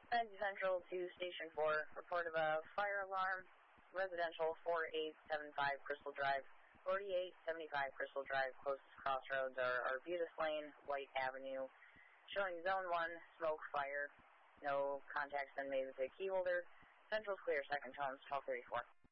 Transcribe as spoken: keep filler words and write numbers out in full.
Bendy Central to Station four. Report of a fire alarm. Residential forty-eight seventy-five Crystal Drive. forty-eight seventy-five Crystal Drive. Closest crossroads are Arbutus Lane, White Avenue. Showing Zone one, smoke, fire. No contacts been made with the key holder. Central's clear, second tones, twelve thirty-four.